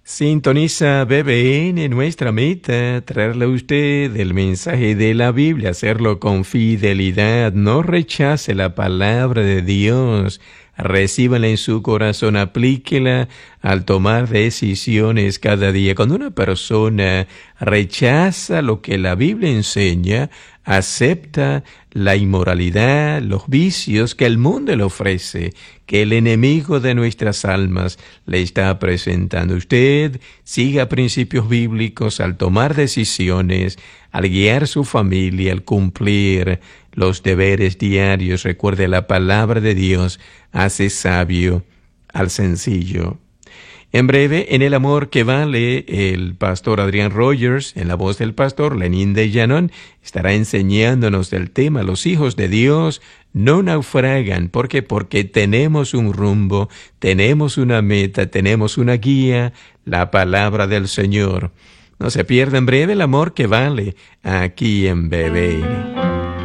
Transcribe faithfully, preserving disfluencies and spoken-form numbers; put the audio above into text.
Sintoniza B B N, nuestra meta, traerle a usted el mensaje de la Biblia, hacerlo con fidelidad. No rechace la palabra de Dios, recíbala en su corazón, aplíquela al tomar decisiones cada día. Cuando una persona rechaza lo que la Biblia enseña, acepta la inmoralidad, los vicios que el mundo le ofrece, que el enemigo de nuestras almas le está presentando. Usted siga principios bíblicos al tomar decisiones, al guiar su familia, al cumplir los deberes diarios. Recuerde, la palabra de Dios hace sabio al sencillo. En breve, en El Amor que Vale, el pastor Adrián Rogers, en la voz del pastor Lenín de Llanón, estará enseñándonos del tema: los hijos de Dios no naufragan. ¿Por qué? Porque tenemos un rumbo, tenemos una meta, tenemos una guía, la palabra del Señor. No se pierda en breve El Amor que Vale, aquí en B B N.